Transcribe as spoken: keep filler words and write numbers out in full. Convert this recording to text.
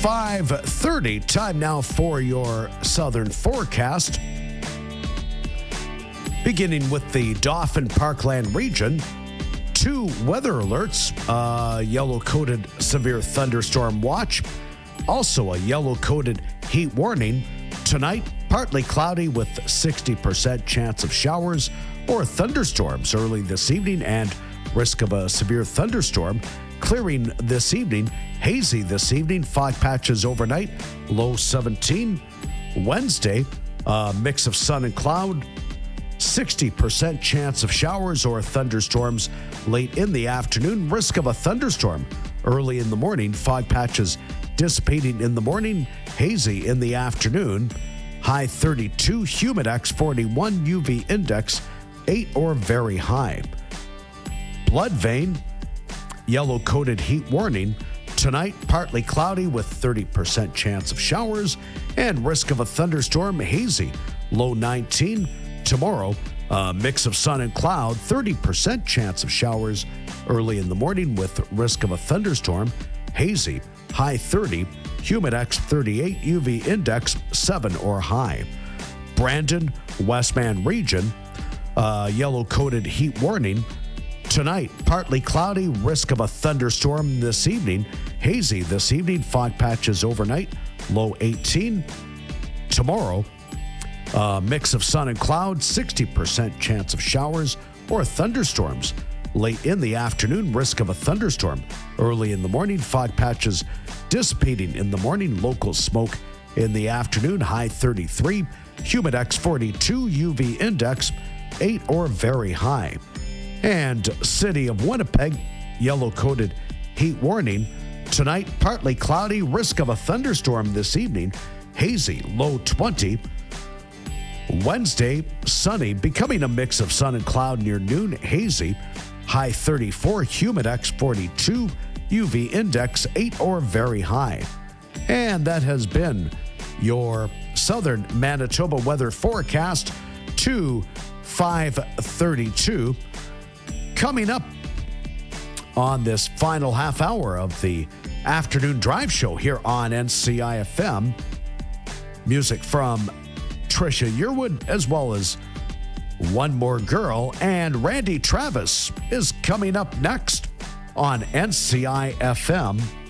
five thirty. Time now for your southern forecast. Beginning with the Dauphin Parkland region, two weather alerts, a yellow-coded severe thunderstorm watch, also a yellow-coded heat warning. Tonight, partly cloudy with sixty percent chance of showers or thunderstorms early this evening and risk of a severe thunderstorm. Clearing this evening, hazy this evening, fog patches overnight, low seventeen. Wednesday, a mix of sun and cloud, sixty percent chance of showers or thunderstorms late in the afternoon, risk of a thunderstorm early in the morning, fog patches dissipating in the morning, hazy in the afternoon, high thirty-two, humidex forty-one, U V index eight or very high. Blood vein, yellow-coded heat warning. Tonight, partly cloudy with thirty percent chance of showers and risk of a thunderstorm, hazy, low nineteen. Tomorrow, a mix of sun and cloud, thirty percent chance of showers early in the morning with risk of a thunderstorm, hazy, high thirty, humidex thirty-eight, U V index seven or high. Brandon, Westman region, uh, yellow-coded heat warning. Tonight, partly cloudy, risk of a thunderstorm this evening, hazy this evening, fog patches overnight, low eighteen. Tomorrow, a mix of sun and cloud, sixty percent chance of showers or thunderstorms late in the afternoon, risk of a thunderstorm early in the morning, fog patches dissipating in the morning, local smoke in the afternoon, high thirty-three, humidex forty-two, U V index eight or very high. And City of Winnipeg, yellow-coded heat warning. Tonight, partly cloudy, risk of a thunderstorm this evening, hazy, low twenty. Wednesday, sunny, becoming a mix of sun and cloud near noon, hazy, high thirty-four, humidex forty-two, U V index eight or very high. And that has been your Southern Manitoba weather forecast to five thirty-two. Coming up on this final half hour of the afternoon drive show here on N C I F M, music from Trisha Yearwood, as well as One More Girl, and Randy Travis is coming up next on N C I F M.